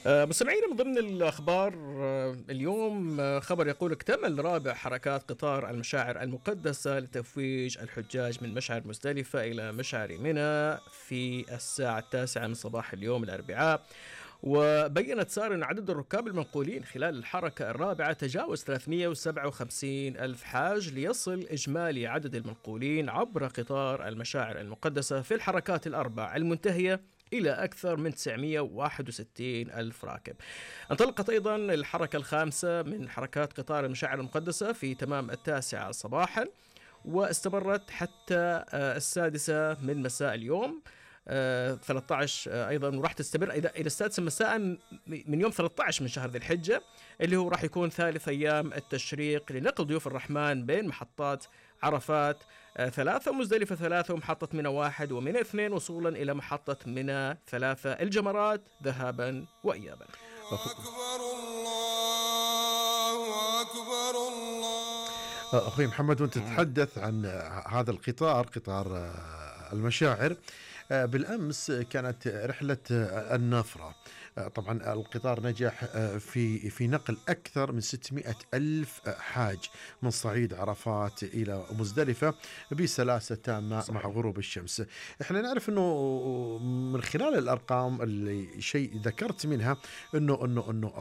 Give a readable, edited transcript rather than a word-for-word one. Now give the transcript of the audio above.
مستمعينا، من ضمن الأخبار اليوم خبر يقول: اكتمل رابع حركات قطار المشاعر المقدسة لتفويج الحجاج من مشعر مزدلفة إلى مشعر منى في الساعة 9 من صباح اليوم الأربعاء. وبيّنت سار أن عدد الركاب المنقولين خلال الحركة الرابعة تجاوز 357 ألف حاج، ليصل إجمالي عدد المنقولين عبر قطار المشاعر المقدسة في الحركات الأربع المنتهية إلى أكثر من 961 ألف راكب. انطلقت أيضا الحركة الخامسة من حركات قطار المشاعر المقدسة في تمام 9 صباحا، واستمرت حتى السادسة من مساء اليوم 13 أيضا، وراح تستمر إلى السادسة مساء من يوم 13 من شهر ذي الحجة، اللي هو راح يكون ثالث أيام التشريق، لنقل ضيوف الرحمن بين محطات عرفات 3 ومزدلفة 3 ومحطة منى 1 ومنى 2، وصولا إلى محطة منى 3 الجمرات ذهابا وإيابا. أكبر الله أكبر الله. أخوي محمد، وأنت تتحدث عن هذا القطار، قطار المشاعر، بالأمس كانت رحلة النافرة. طبعا القطار نجح في نقل أكثر من 600 ألف حاج من صعيد عرفات إلى مزدلفة بسلاسة تامة مع غروب الشمس. احنا نعرف أنه من خلال الأرقام اللي شيء ذكرت منها أنه